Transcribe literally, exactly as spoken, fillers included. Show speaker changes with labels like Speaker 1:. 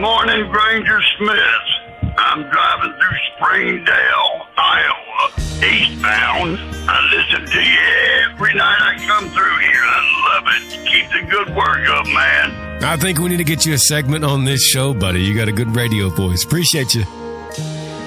Speaker 1: morning, Granger Smith. I'm driving through Springdale, Iowa, eastbound. I listen to you every night I come through here. I love it. Keep the good work up, man.
Speaker 2: I think we need to get you a segment on this show, buddy. You got a good radio voice. Appreciate you.